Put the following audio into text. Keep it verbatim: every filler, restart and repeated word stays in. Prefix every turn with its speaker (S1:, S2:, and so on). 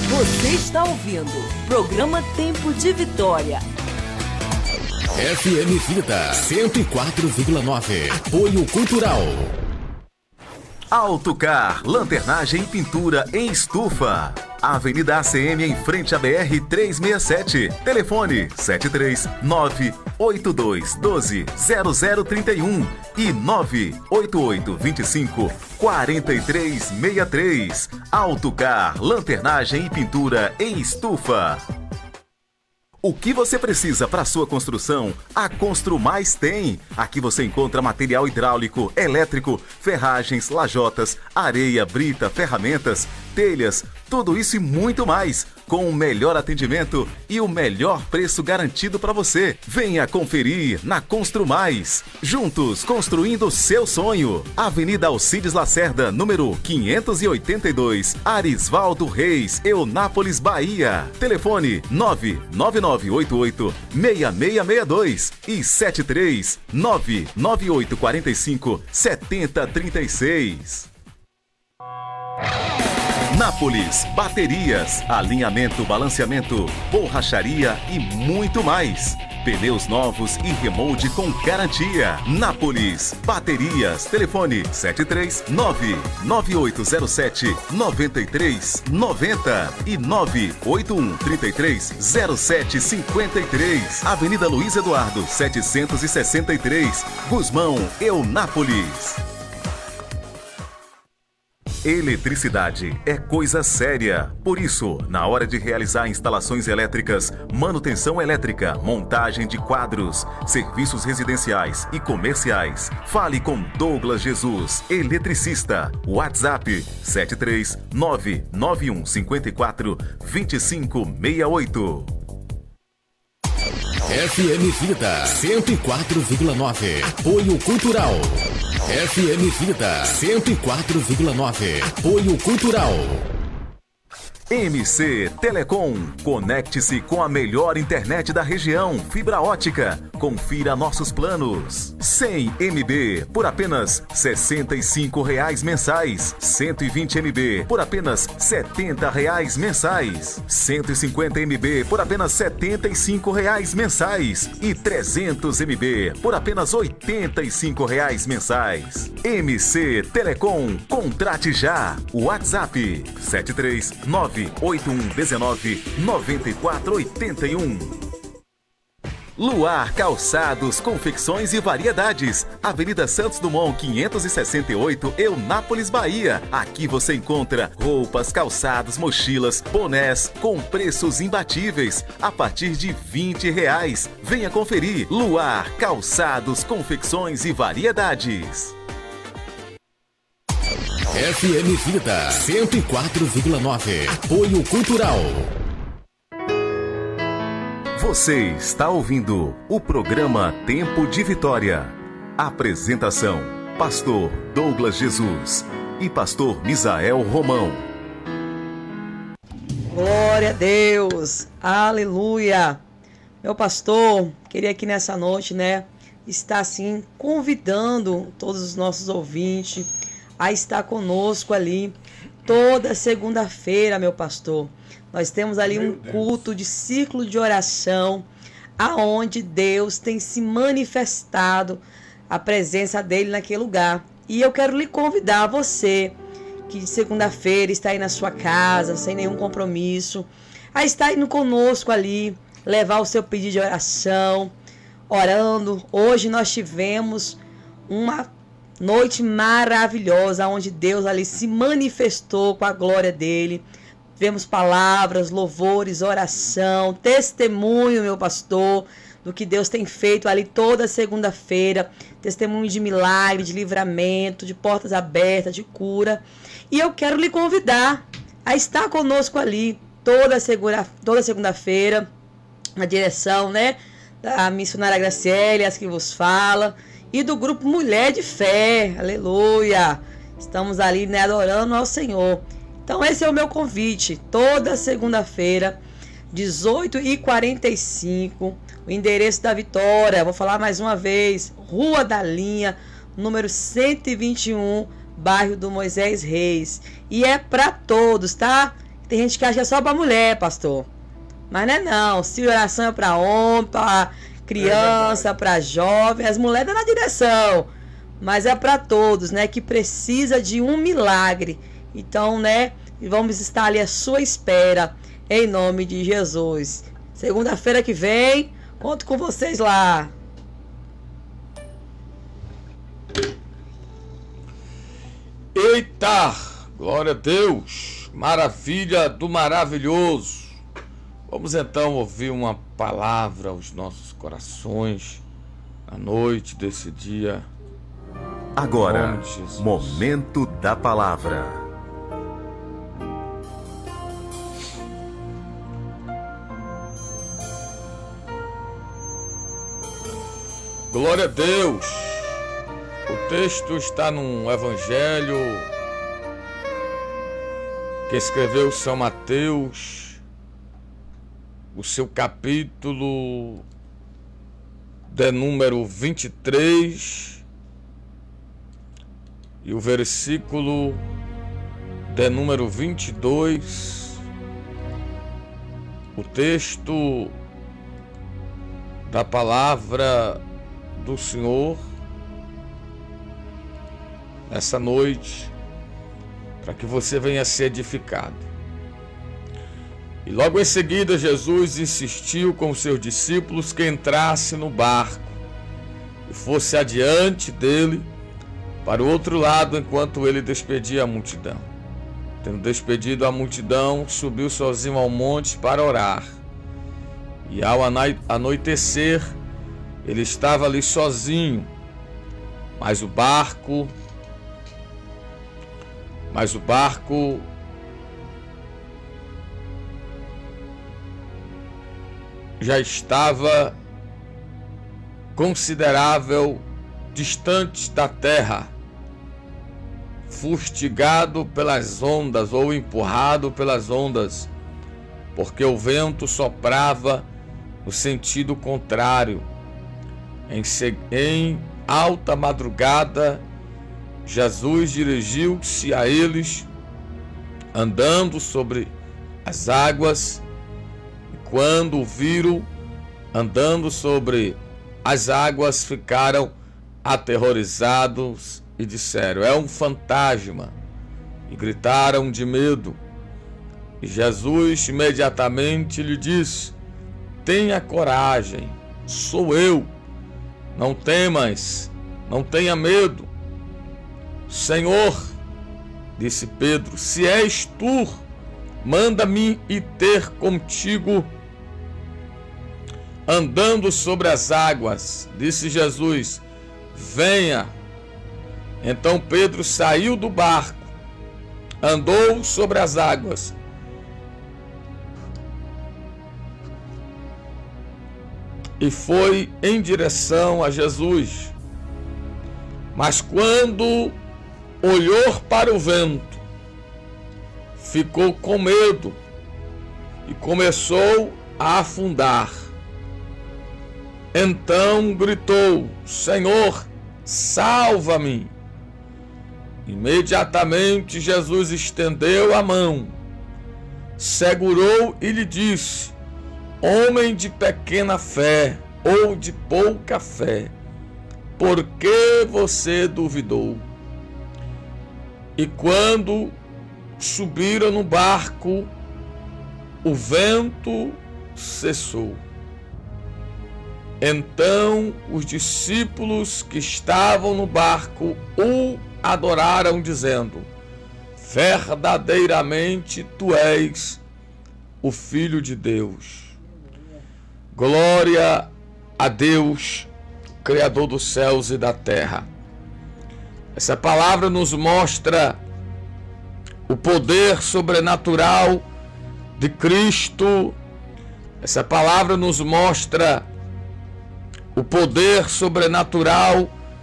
S1: Você está ouvindo Programa Tempo de Vitória.
S2: F M Vida cento e quatro vírgula nove. Apoio Cultural.
S3: Autocar, lanternagem e pintura em estufa. Avenida A C M em frente à B R trezentos e sessenta e sete. Telefone sete três nove oito dois um dois zero zero três um e nove oito oito dois cinco quatro três seis três. Autocar, lanternagem e pintura em estufa. O que você precisa para sua construção, a Construmais tem. Aqui você encontra material hidráulico, elétrico, ferragens, lajotas, areia, brita, ferramentas, telhas, tudo isso e muito mais, com o melhor atendimento e o melhor preço garantido para você. Venha conferir na Construmais. Juntos, construindo o seu sonho. Avenida Alcides Lacerda, número quinhentos e oitenta e dois, Arisvaldo Reis, Eunápolis, Bahia. Telefone nove nove nove oito oito seis seis seis dois e sete três nove nove oito quatro cinco sete zero três seis. Nápoles Baterias, alinhamento, balanceamento, borracharia e muito mais. Pneus novos e remold com garantia. Nápoles Baterias, telefone sete três nove nove oito zero sete nove três nove zero e nove oito um três três zero sete cinco três. Avenida Luiz Eduardo setecentos e sessenta e três, Gusmão, Eunápolis. Eletricidade é coisa séria. Por isso, na hora de realizar instalações elétricas, manutenção elétrica, montagem de quadros, serviços residenciais e comerciais, fale com Douglas Jesus, eletricista. WhatsApp sete três nove nove um cinco quatro dois cinco seis oito.
S2: F M Vida cento e quatro vírgula nove. Apoio Cultural. F M Vida cento e quatro vírgula nove. Apoio Cultural.
S3: M C Telecom. Conecte-se com a melhor internet da região, fibra ótica. Confira nossos planos. cem megabytes por apenas sessenta e cinco reais mensais. cento e vinte megabytes por apenas setenta reais mensais. cento e cinquenta megabytes por apenas setenta e cinco reais mensais. E trezentos megabytes por apenas oitenta e cinco reais mensais. M C Telecom. Contrate já. WhatsApp sete três nove oito um nove nove quatro oito um. Luar Calçados, Confecções e Variedades. Avenida Santos Dumont, quinhentos e sessenta e oito, Eunápolis, Bahia. Aqui você encontra roupas, calçados, mochilas, bonés com preços imbatíveis a partir de vinte reais. Venha conferir. Luar Calçados, Confecções e Variedades.
S2: F M Vida cento e quatro vírgula nove. Apoio Cultural.
S3: Você está ouvindo o programa Tempo de Vitória. Apresentação: Pastor Douglas Jesus e Pastor Misael Romão.
S4: Glória a Deus, aleluia. Meu pastor, queria aqui nessa noite, né, estar assim convidando todos os nossos ouvintes a estar conosco ali toda segunda-feira, meu pastor. Nós temos ali um culto de ciclo de oração, aonde Deus tem se manifestado, a presença dele naquele lugar. E eu quero lhe convidar, você que de segunda-feira está aí na sua casa, sem nenhum compromisso, a estar indo conosco ali, levar o seu pedido de oração, orando. Hoje nós tivemos uma noite maravilhosa, onde Deus ali se manifestou com a glória dele. Vemos palavras, louvores, oração, testemunho, meu pastor, do que Deus tem feito ali toda segunda-feira. Testemunho de milagre, de livramento, de portas abertas, de cura. E eu quero lhe convidar a estar conosco ali toda, segura, toda segunda-feira, na direção, né, da missionária Graciele, as que vos fala, e do grupo Mulher de Fé, aleluia. Estamos ali, né, adorando ao Senhor. Então esse é o meu convite, toda segunda-feira, dezoito e quarenta e cinco, o endereço da Vitória, vou falar mais uma vez, Rua da Linha, número cento e vinte e um, bairro do Moisés Reis. E é para todos, tá? Tem gente que acha que é só para mulher, pastor. Mas não é não. Se oração é para homem, para criança, é para jovem, as mulheres dão na direção. Mas é para todos, né? Que precisa de um milagre. Então, né? Vamos estar ali à sua espera, em nome de Jesus. Segunda-feira que vem, conto com vocês lá.
S5: Eita! Glória a Deus! Maravilha do maravilhoso! Vamos então ouvir uma palavra aos nossos corações à noite desse dia.
S3: Agora, momento da palavra.
S5: Glória a Deus! O texto está num evangelho que escreveu São Mateus, o seu capítulo de número vinte e três e o versículo de número vinte e dois. O texto da palavra do Senhor nessa noite, para que você venha ser edificado. E logo em seguida Jesus insistiu com os seus discípulos que entrasse no barco e fosse adiante dele para o outro lado, enquanto ele despedia a multidão. Tendo despedido a multidão, subiu sozinho ao monte para orar. E ao anoitecer, ele estava ali sozinho, mas o barco Mas o barco já estava considerável distante da terra, fustigado pelas ondas ou empurrado pelas ondas, porque o vento soprava no sentido contrário. Em, em alta madrugada, Jesus dirigiu-se a eles, andando sobre as águas, e quando o viram andando sobre as águas, ficaram aterrorizados e disseram: é um fantasma, e gritaram de medo. E Jesus imediatamente lhe disse: tenha coragem, sou eu, não temas, não tenha medo. Senhor, disse Pedro, se és tu, manda-me ir ter contigo andando sobre as águas. Disse Jesus: venha. Então Pedro saiu do barco, andou sobre as águas e foi em direção a Jesus. Mas quando olhou para o vento, ficou com medo e começou a afundar. Então gritou: Senhor, salva-me! Imediatamente Jesus estendeu a mão, segurou e lhe disse: homem de pequena fé ou de pouca fé, por que você duvidou? E quando subiram no barco, o vento cessou. Então os discípulos que estavam no barco o adoraram, dizendo: verdadeiramente tu és o Filho de Deus. Glória a Deus, Criador dos céus e da terra. Essa palavra nos mostra o poder sobrenatural de Cristo. Essa palavra nos mostra o poder sobrenatural